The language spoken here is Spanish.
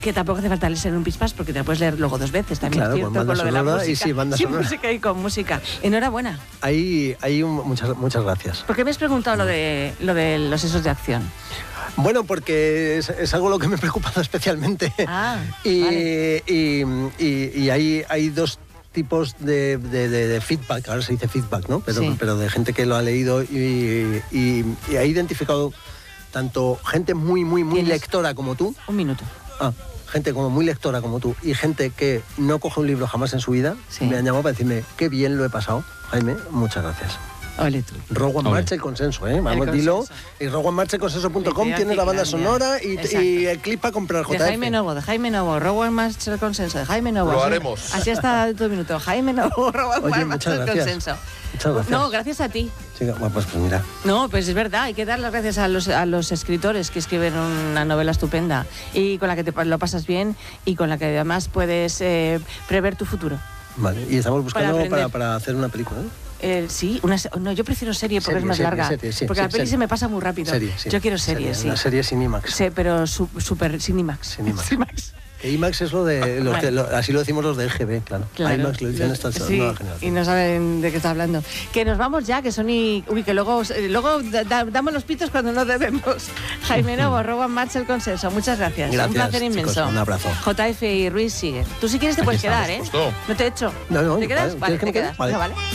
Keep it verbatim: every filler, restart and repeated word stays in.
Que tampoco hace falta leer en un pispás porque te lo puedes leer luego dos veces también. Claro, es cierto, con banda con lo de la sonora música. y sí, banda Sin sonora. música y con música. Enhorabuena. Ahí, ahí un- muchas, muchas gracias. ¿Por qué me has preguntado lo de, lo de los sesos de acción? Bueno, porque es, es algo lo que me ha preocupado especialmente. Ah, y, vale. y, y- y hay, hay dos tipos de, de- de- de feedback, ahora se dice feedback, ¿no? Pero, Sí. pero de gente que lo ha leído y, y, y ha identificado tanto gente muy, muy, muy ¿Tienes? lectora como tú. Un minuto. Ah, gente como muy lectora como tú y gente que no coge un libro jamás en su vida, Sí. me han llamado para decirme qué bien lo he pasado. Jaime, muchas gracias. Ole tú. Rogo en Ole. marcha el consenso, ¿eh? Vamos, El dilo. consenso. Y rogo en marcha el consenso punto com Gracias, tiene la banda gracias. sonora y, Exacto. y el clip para comprar De J F. Jaime Novo, de Jaime Novo, robo en más el consenso, de Jaime Novo. Lo Así- haremos. Así está todo el minuto. Jaime Novo, robo en Oye, más muchas el gracias. consenso. Muchas gracias. No, gracias a ti. Sí, bueno, pues, pues mira. No, pues es verdad, hay que dar las gracias a los, a los escritores que escriben una novela estupenda y con la que te pa- lo pasas bien y con la que además puedes eh, prever tu futuro. Vale, y estamos buscando Para para, aprender. para hacer una película, ¿no? Eh, sí, una, se- no, yo prefiero serie porque Serie, es más serie, larga. serie, sí, porque sí, la peli serie. se me pasa muy rápido. Serie, sí. Yo quiero series, sí. Una serie sin IMAX. Sí, pero su- super sin IMAX. Sin IMAX. Sin IMAX. Que IMAX es lo de, los Vale. de- lo- así lo decimos los de L G B, claro. Claro. IMAX lo dicen Lo- estas sí, nuevas y generaciones. no saben de qué está hablando. Que nos vamos ya, que son y... Uy, que luego, eh, luego da- da- damos los pitos cuando no debemos. Jaime Novo, robo en marcha el consenso. Muchas gracias. Gracias, un placer chicos, inmenso. un abrazo. J F y Ruiz sigue. Tú si quieres te puedes Aquí quedar, estamos, ¿eh? pues no. No te he hecho. No, no, ¿Te quedas? vale, Vale, ¿quieres que te me quede? quedas. Vale. Venga, vale.